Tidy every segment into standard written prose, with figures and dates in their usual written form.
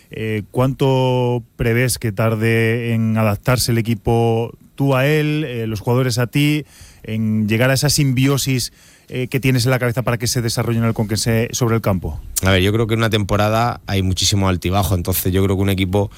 ¿Cuánto prevés que tarde en adaptarse el equipo, tú a él, los jugadores a ti, en llegar a esa simbiosis que tienes en la cabeza para que se desarrollen el Conquense sobre el campo? A ver, yo creo que en una temporada hay muchísimo altibajo, entonces yo creo que un equipo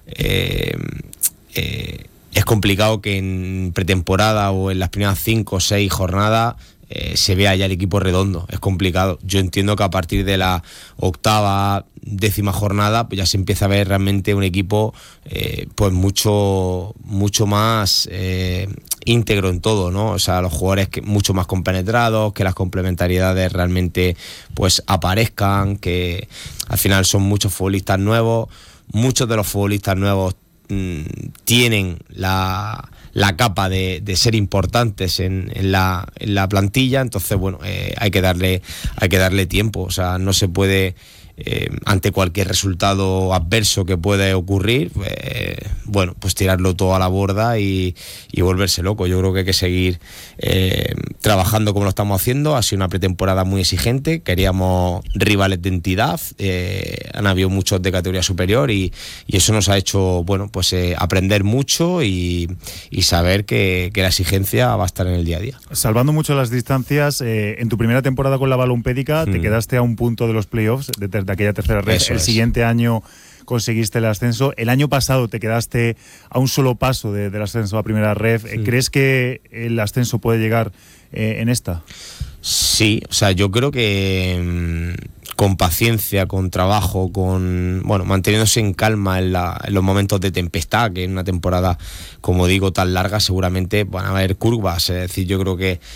es complicado que en pretemporada o en las primeras 5 o 6 jornadas se vea ya el equipo redondo. Es complicado. Yo entiendo que a partir de la 8ª, 10ª jornada pues ya se empieza a ver realmente un equipo pues mucho más íntegro en todo, ¿no? O sea, los jugadores mucho más compenetrados, que las complementariedades realmente pues aparezcan, que al final son muchos futbolistas nuevos. Muchos de los futbolistas nuevos tienen la capa de ser importantes en la plantilla, entonces bueno, hay que darle tiempo. O sea, no se puede ante cualquier resultado adverso que pueda ocurrir, pues tirarlo todo a la borda y volverse loco. Yo creo que hay que seguir trabajando como lo estamos haciendo. Ha sido una pretemporada muy exigente, queríamos rivales de entidad, han habido muchos de categoría superior y eso nos ha hecho aprender mucho y saber que la exigencia va a estar en el día a día. Salvando mucho las distancias, en tu primera temporada con la Balompédica te quedaste a un punto de los playoffs de aquella tercera red. El siguiente año conseguiste el ascenso. El año pasado te quedaste a un solo paso del ascenso a primera ref. ¿Crees que el ascenso puede llegar en esta? Sí, o sea, yo creo que con paciencia, con trabajo, manteniéndose en calma en los momentos de tempestad, que en una temporada, como digo, tan larga, seguramente van a haber curvas. Es decir, yo creo que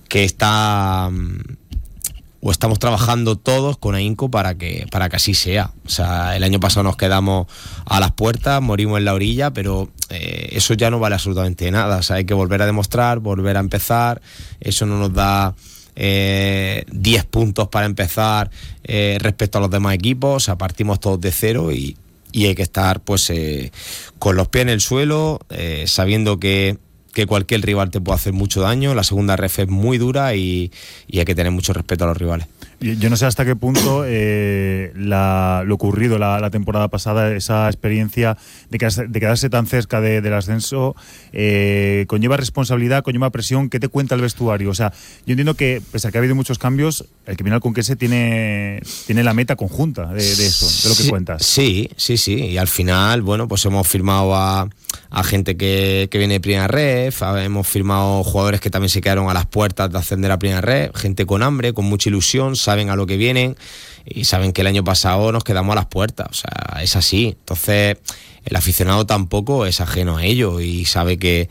estamos trabajando todos con ahínco para que así sea. O sea, el año pasado nos quedamos a las puertas, morimos en la orilla, pero eso ya no vale absolutamente nada. O sea, hay que volver a demostrar, volver a empezar. Eso no nos da 10 puntos para empezar respecto a los demás equipos. O sea, partimos todos de cero y hay que estar con los pies en el suelo, sabiendo que cualquier rival te puede hacer mucho daño. La segunda ref es muy dura y hay que tener mucho respeto a los rivales. Yo no sé hasta qué punto lo ocurrido la temporada pasada, esa experiencia de quedarse tan cerca del ascenso, conlleva responsabilidad, conlleva presión. ¿Qué te cuenta el vestuario? O sea, yo entiendo que, pese a que ha habido muchos cambios, el que viene al Conquense tiene la meta conjunta de eso, de lo que cuentas. Sí. Y al final, pues hemos firmado a gente que viene de primera ref, hemos firmado jugadores que también se quedaron a las puertas de ascender a primera ref, gente con hambre, con mucha ilusión, saben a lo que vienen y saben que el año pasado nos quedamos a las puertas. O sea, es así. Entonces, el aficionado tampoco es ajeno a ello y sabe que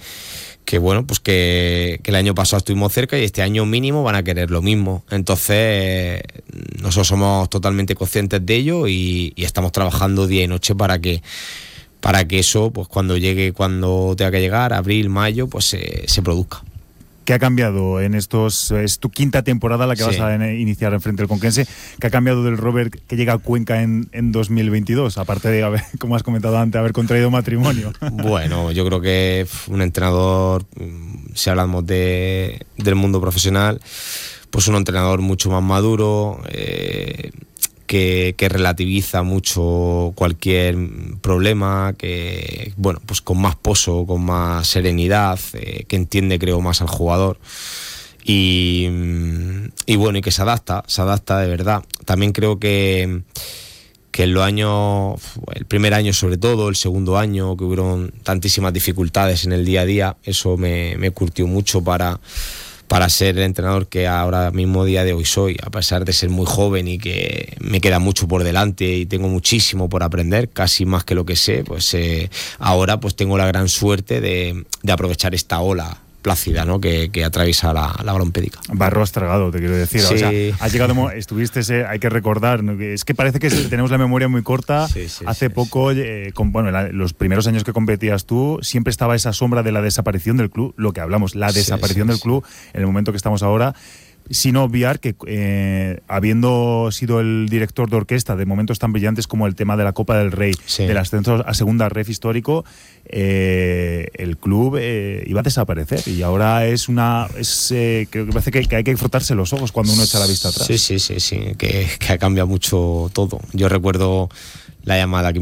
el año pasado estuvimos cerca y este año mínimo van a querer lo mismo. Entonces, nosotros somos totalmente conscientes de ello y estamos trabajando día y noche para que eso, pues cuando tenga que llegar, abril, mayo, pues se produzca. ¿Qué ha cambiado en estos? Es tu quinta temporada la que vas a iniciar enfrente del Conquense. ¿Qué ha cambiado del Robert que llega a Cuenca en 2022? Aparte de, como has comentado antes, haber contraído matrimonio. Bueno, yo creo que un entrenador, si hablamos del mundo profesional, pues un entrenador mucho más maduro, que relativiza mucho cualquier problema, que pues con más poso, con más serenidad, que entiende, creo, más al jugador y que se adapta de verdad. También creo que en los años, el primer año sobre todo, el segundo año, que hubieron tantísimas dificultades en el día a día, eso me curtió mucho para ser el entrenador que ahora mismo día de hoy soy, a pesar de ser muy joven y que me queda mucho por delante y tengo muchísimo por aprender, casi más que lo que sé. Ahora tengo la gran suerte de aprovechar esta ola plácida, ¿no?, que atraviesa la Balompédica. Barro has tragado, te quiero decir. Sí. O sea, has llegado, estuviste, hay que recordar, ¿no? Es que parece que tenemos la memoria muy corta. Hace poco, los primeros años que competías tú, siempre estaba esa sombra de la desaparición del club, lo que hablamos, la desaparición del club en el momento que estamos ahora. Sin obviar que, habiendo sido el director de orquesta de momentos tan brillantes como el tema de la Copa del Rey, del ascenso a segunda ref histórico, el club iba a desaparecer y ahora creo que parece que hay que frotarse los ojos cuando uno echa la vista atrás. Sí, que ha cambiado mucho todo. Yo recuerdo la llamada que